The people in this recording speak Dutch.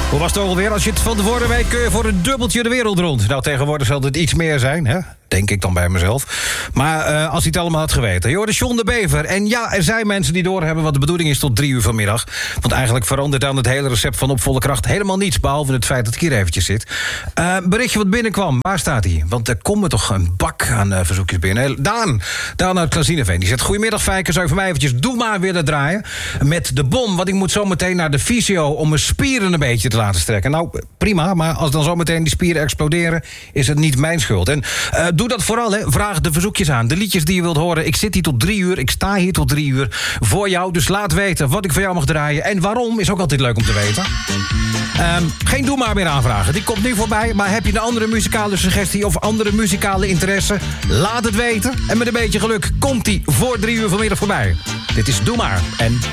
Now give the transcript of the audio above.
Hoe was het alweer? Als je het van de vorige week kun je voor een dubbeltje de wereld rond. Nou, tegenwoordig zal het iets meer zijn, hè? Denk ik dan bij mezelf. Maar als hij het allemaal had geweten. Je hoorde John de Bever. En ja, er zijn mensen die doorhebben wat de bedoeling is tot 3 uur vanmiddag. Want eigenlijk verandert aan het hele recept van Op Volle Kracht helemaal niets. Behalve het feit dat ik hier eventjes zit. Berichtje wat binnenkwam. Waar staat hij? Want er komen toch een bak aan verzoekjes binnen. Daan uit Klazineveen. Die zegt: goedemiddag Fijker, zou je voor mij eventjes Doe maar willen draaien? Met de bom, want ik moet zo meteen naar de fysio om mijn spieren een beetje te laten strekken. Nou, prima, maar als dan zo meteen die spieren exploderen, is het niet mijn schuld. En doe dat vooral, hè. Vraag de verzoekjes aan. De liedjes die je wilt horen. Ik zit hier tot 3 uur. Ik sta hier tot 3 uur voor jou. Dus laat weten wat ik voor jou mag draaien. En waarom is ook altijd leuk om te weten. Geen Doe maar meer aanvragen. Die komt nu voorbij. Maar heb je een andere muzikale suggestie of andere muzikale interesse? Laat het weten. En met een beetje geluk komt die voor 3 uur vanmiddag voorbij. Dit is Doe maar. En